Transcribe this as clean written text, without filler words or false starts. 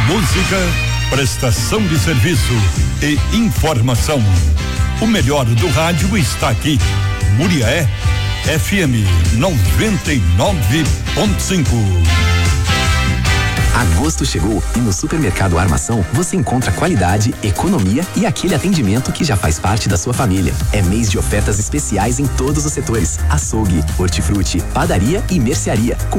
Música, prestação de serviço e informação. O melhor do rádio está aqui. Muriaé FM 99.5. Agosto chegou e no Supermercado Armação você encontra qualidade, economia e aquele atendimento que já faz parte da sua família. É mês de ofertas especiais em todos os setores: açougue, hortifruti, padaria e mercearia.